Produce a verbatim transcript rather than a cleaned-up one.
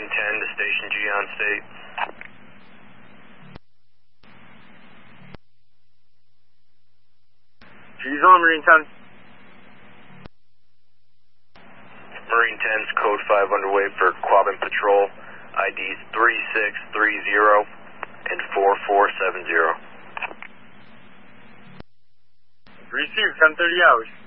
Marine ten to Station G on state. G's on Marine ten. Marine ten's code five underway for Quabbin Patrol, I Ds three six three zero and four four seven zero. Received, ten thirty hours.